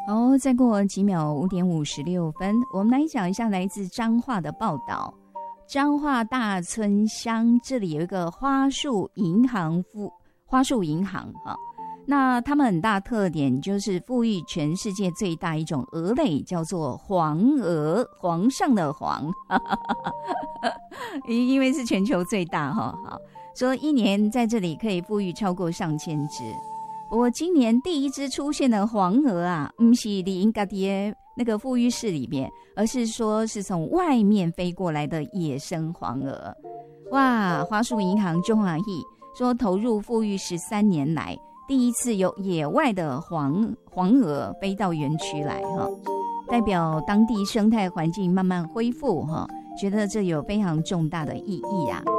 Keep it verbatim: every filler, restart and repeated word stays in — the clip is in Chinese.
哦，再过几秒，五点五十六分，我们来讲一下来自彰化的报道。彰化大村乡这里有一个花树银行富花树银行哈、哦，那他们很大特点就是富裕全世界最大一种鹅类，叫做黄鹅，皇上的皇，因为是全球最大哈。好，说一年在这里可以富裕超过上千只。不过今年第一只出现的黄鹅啊，不是里应该的那个富裕市里面，而是说是从外面飞过来的野生黄鹅。哇，花树银行中华裔说投入富裕十三年来，第一次有野外的黄黄鹅飞到园区来哈，代表当地生态环境慢慢恢复哈，觉得这有非常重大的意义啊。